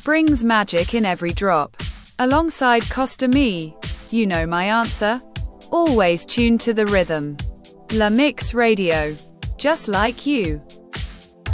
brings magic in every drop. Alongside Costa Me, you know my answer? Always tuned to the rhythm. La Mix Radio. Just like you.